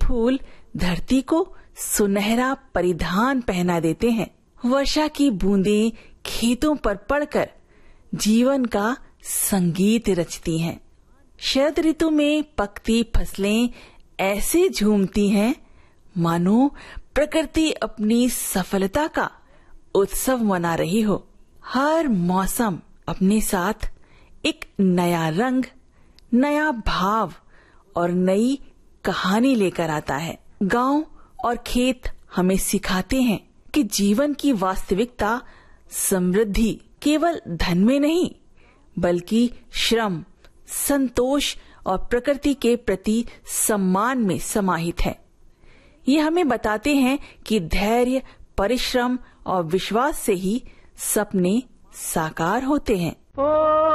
फूल धरती को सुनहरा परिधान पहना देते हैं। वर्षा की बूंदें खेतों पर पड़कर जीवन का संगीत रचती हैं। शरद ऋतु में पकती फसलें ऐसे झूमती हैं मानो प्रकृति अपनी सफलता का उत्सव मना रही हो। हर मौसम अपने साथ एक नया रंग, नया भाव और नई कहानी लेकर आता है। गांव और खेत हमें सिखाते हैं कि जीवन की वास्तविकता समृद्धि केवल धन में नहीं, बल्कि श्रम, संतोष और प्रकृति के प्रति सम्मान में समाहित है। ये हमें बताते हैं कि धैर्य, परिश्रम और विश्वास से ही सपने साकार होते हैं।